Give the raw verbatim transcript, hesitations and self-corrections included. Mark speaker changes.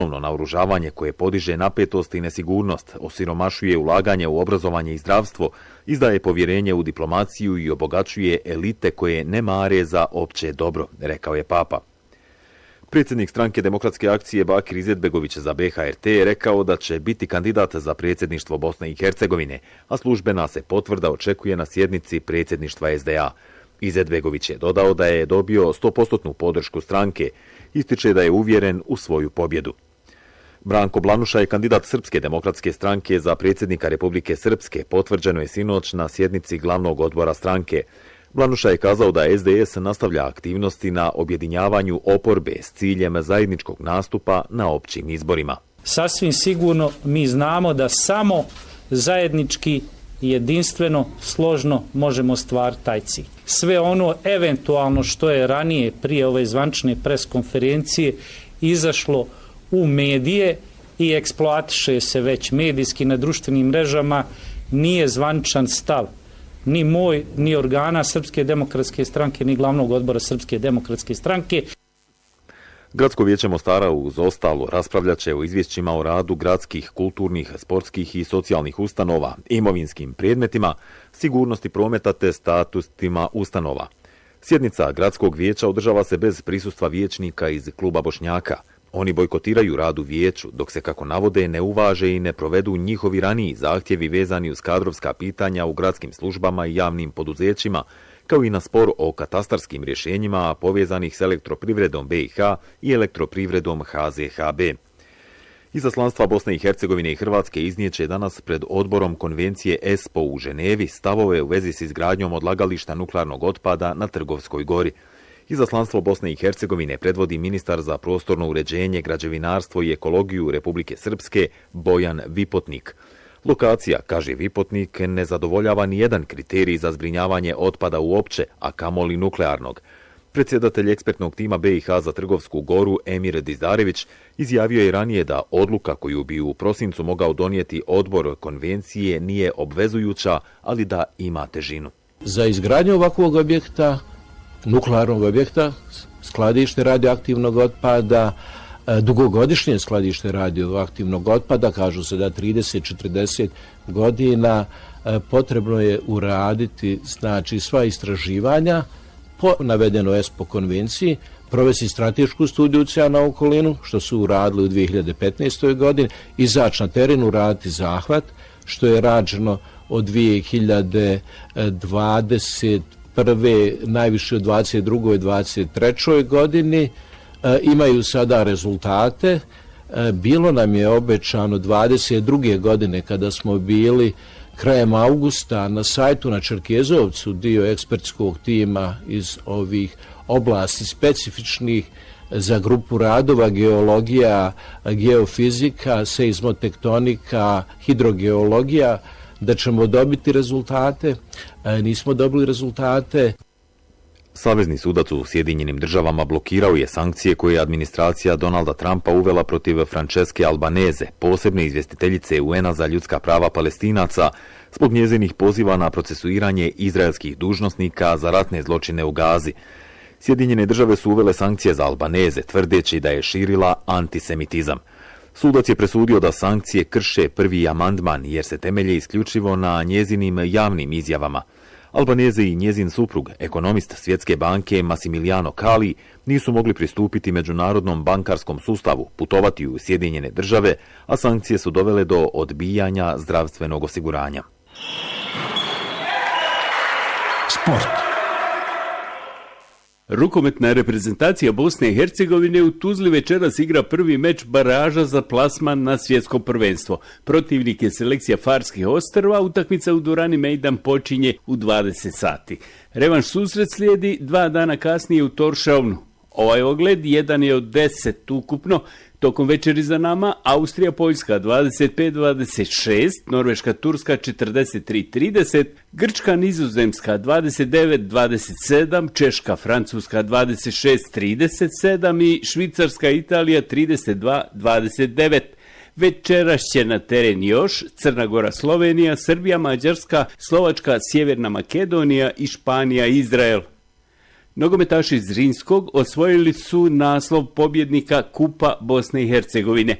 Speaker 1: naoružavanje koje podiže napetost i nesigurnost, osiromašuje ulaganje u obrazovanje i zdravstvo, izdaje povjerenje u diplomaciju i obogaćuje elite koje ne mare za opće dobro, rekao je Papa. Predsjednik stranke Demokratske akcije Bakir Izetbegović za B H R T je rekao da će biti kandidat za predsjedništvo Bosne i Hercegovine, a službena se potvrda očekuje na sjednici predsjedništva S D A. Izetbegović je dodao da je dobio sto posto podršku stranke, ističe da je uvjeren u svoju pobjedu. Branko Blanuša je kandidat Srpske demokratske stranke za predsjednika Republike Srpske, potvrđeno je sinoć na sjednici glavnog odbora stranke. Blanuša je kazao da S D S nastavlja aktivnosti na objedinjavanju oporbe s ciljem zajedničkog nastupa na općim izborima.
Speaker 2: Sasvim sigurno mi znamo da samo zajednički, jedinstveno, složno možemo ostvariti taj cilj. Sve ono eventualno što je ranije prije ove zvančne pres konferencije izašlo u medije i eksploatiše se već medijski na društvenim mrežama, nije zvančan stav ni moj, ni organa Srpske demokratske stranke, ni glavnog odbora Srpske demokratske stranke.
Speaker 1: Gradsko vijeće Mostara uz ostalo raspravljat će o izvješćima o radu gradskih, kulturnih, sportskih i socijalnih ustanova, imovinskim predmetima, sigurnosti prometa te statusima ustanova. Sjednica Gradskog vijeća održava se bez prisustva vijećnika iz kluba Bošnjaka. Oni bojkotiraju rad u vijeću, dok se, kako navode, ne uvaže i ne provedu njihovi raniji zahtjevi vezani uz kadrovska pitanja u gradskim službama i javnim poduzećima, kao i na spor o katastarskim rješenjima povezanih s elektroprivredom B i H i elektroprivredom H Z H B. Izaslanstva Bosne i Hercegovine i Hrvatske iznijeće danas pred odborom konvencije E S P O u Ženevi stavove u vezi s izgradnjom odlagališta nuklearnog otpada na Trgovskoj gori. Izaslanstvo Bosne i Hercegovine predvodi ministar za prostorno uređenje, građevinarstvo i ekologiju Republike Srpske Bojan Vipotnik. Lokacija, kaže Vipotnik, ne zadovoljava ni jedan kriterij za zbrinjavanje otpada uopće, a kamoli nuklearnog. Predsjedatelj ekspertnog tima B i H za Trgovsku goru Emir Dizdarević izjavio je ranije da odluka koju bi u prosincu mogao donijeti odbor konvencije nije obvezujuća, ali da ima težinu.
Speaker 3: Za izgradnju ovakvog objekta, nuklearnog objekta, skladište radioaktivnog otpada, dugogodišnje skladište radioaktivnog otpada, kažu se da trideset do četrdeset godina, potrebno je uraditi znači sva istraživanja po navedenoj E S P O konvenciji, provesti stratešku studiju utjecaja na okolinu, što su uradili u dvije hiljade petnaestoj godini, izaći na teren, uraditi zahvat, što je rađeno od dvije hiljade dvadeset prve, najviše u dvadeset drugoj i dvadeset trećoj godini. E, imaju sada rezultate. E, bilo nam je obećano dvadeset druge godine kada smo bili krajem augusta na sajtu na Čerkezovcu, dio ekspertskog tima iz ovih oblasti specifičnih za grupu radova geologija, geofizika, seizmotektonika, hidrogeologija, da ćemo dobiti rezultate. E, nismo dobili rezultate.
Speaker 1: Savezni sudac u Sjedinjenim državama blokirao je sankcije koje je administracija Donalda Trumpa uvela protiv Franceske Albaneze, posebne izvjestiteljice U N A za ljudska prava Palestinaca, zbog njezinih poziva na procesuiranje izraelskih dužnosnika za ratne zločine u Gazi. Sjedinjene države su uvele sankcije za Albaneze, tvrdeći da je širila antisemitizam. Sudac je presudio da sankcije krše prvi amandman jer se temelje isključivo na njezinim javnim izjavama. Albaneze i njezin suprug, ekonomist Svjetske banke Massimiliano Cali, nisu mogli pristupiti međunarodnom bankarskom sustavu, putovati u Sjedinjene države, a sankcije su dovele do odbijanja zdravstvenog osiguranja.
Speaker 4: Sport. Rukometna reprezentacija Bosne i Hercegovine u Tuzli večeras igra prvi meč baraža za plasman na svjetsko prvenstvo. Protivnik je selekcija Farskih ostrva, utakmica u dvorani Mejdan počinje u dvadeset sati. Revanš susret slijedi dva dana kasnije u Torshavnu. Ovaj ogled jedan je od deset ukupno. Tokom večeri za nama Austrija Poljska dvadeset pet dvadeset šest, Norveška Turska četrdeset tri trideset, Grčka Nizozemska dvadeset devet dvadeset sedam, Češka Francuska dvadeset šest trideset sedam i Švicarska Italija trideset dva dvadeset devet. Večeras će na teren još Crna Gora Slovenija, Srbija Mađarska, Slovačka Sjeverna Makedonija i Španija Izrael. Nogometaši Zrinskog osvojili su naslov pobjednika Kupa Bosne i Hercegovine.